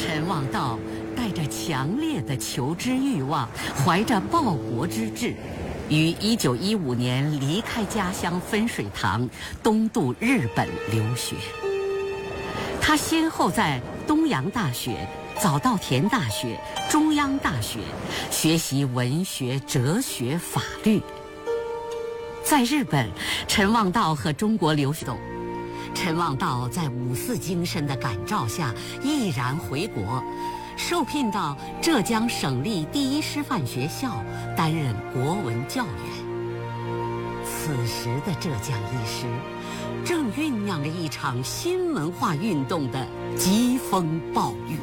陈望道带着强烈的求知欲望，怀着报国之志，于1915年离开家乡分水塘，东渡日本留学。他先后在东洋大学、早稻田大学、中央大学学习文学、哲学、法律。在日本，陈望道和中国留学。陈望道在五四精神的感召下，毅然回国，受聘到浙江省立第一师范学校担任国文教员。此时的浙江一师正酝酿着一场新文化运动的疾风暴雨。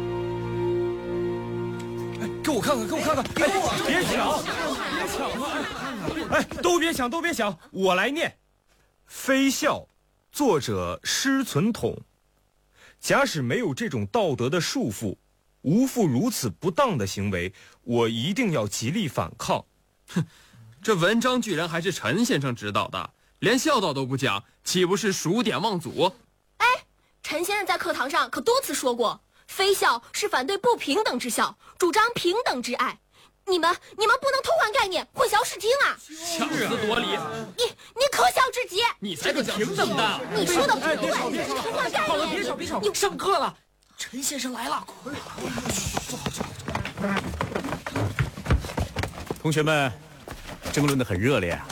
给我看看，给我看看！哎，别抢，别抢啊！哎，都别抢，都别抢，我来念。非孝，作者施存统。假使没有这种道德的束缚，无负如此不当的行为，我一定要极力反抗。 哼，这文章居然还是陈先生指导的，连孝道都不讲，岂不是数典忘祖？ 哎，陈先生在课堂上可多次说过，非孝是反对不平等之孝，主张平等之爱。你们不能偷换概念，混淆视听啊！ 强词夺理， 你可笑至极！ 你才个平等的！ 你说的不对，偷换概念！ 好了，别吵，别吵，上课了。 陈先生来了，快！ 同学们，争论得很热烈啊！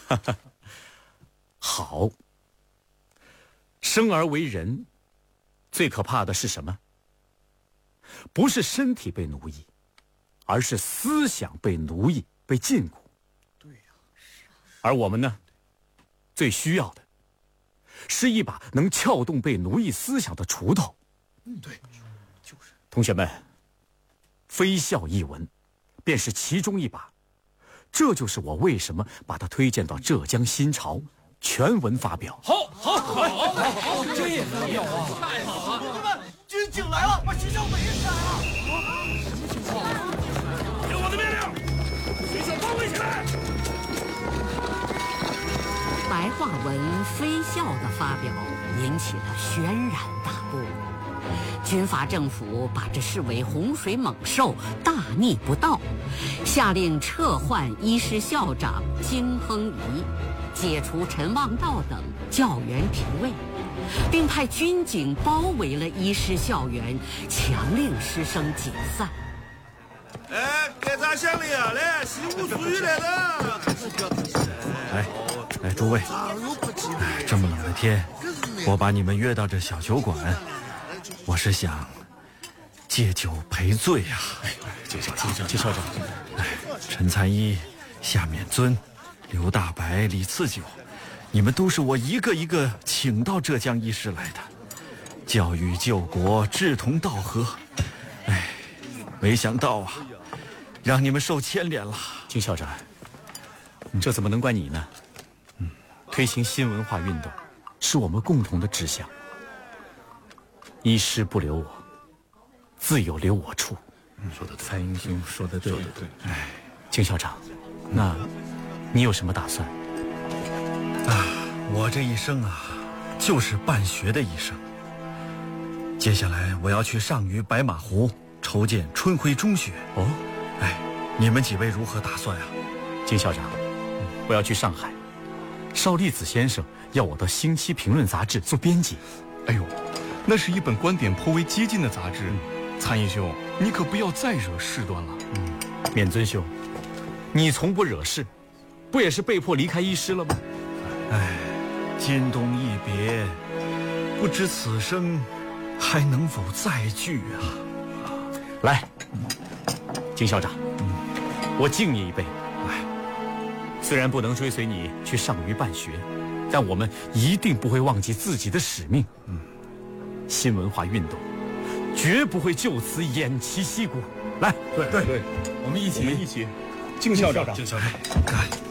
好，生而为人，最可怕的是什么？不是身体被奴役，而是思想被奴役、被禁锢。 对呀， 而我们呢，最需要的是一把能撬动被奴役思想的锄头。 对，就是。 同学们，《非孝》一文，便是其中一把。这就是我为什么把它推荐到浙江新潮全文发表。 好，这也很有啊！ 太好了！ 同志们，军警来了，把学校围起来了！ 什么情况？听我的命令，学校包围起来！ 白话文《非孝》的发表引起了轩然大波。军阀政府把这视为洪水猛兽，大逆不道，下令撤换一师校长金亨仪，解除陈望道等教员职位，并派军警包围了一师校园，强令师生解散。 哎，干啥乡里啊？来，习武术语来的。 哎，诸位，这么冷的天，我把你们约到这小酒馆，我是想借酒赔醉呀。 金校长， 陈参一、夏勉尊、刘大白、李次九，你们都是我一个一个请到浙江一师来的，教育救国，志同道合。哎，没想到啊，让你们受牵连了。 金校长，这怎么能怪你呢？推行新文化运动是我们共同的志向。一师不留我，自有留我处。 说得对，蔡英兄说得对， 哎，金校长，那你有什么打算？ 我这一生啊，就是办学的一生。接下来我要去上虞白马湖筹建春晖中学。 哦， 哎，你们几位如何打算啊？ 金校长，我要去上海，邵力子先生要我到《星期评论》杂志做编辑。 哎呦，那是一本观点颇为激进的杂志。参议兄，你可不要再惹事端了。 勉尊兄，你从不惹事，不也是被迫离开一师了吗？ 哎，今冬一别，不知此生还能否再聚啊！ 来，金校长，我敬你一杯。虽然不能追随你去上虞办学，但我们一定不会忘记自己的使命。新文化运动绝不会就此偃旗息鼓。来， 对，我们一起，敬校长， 干！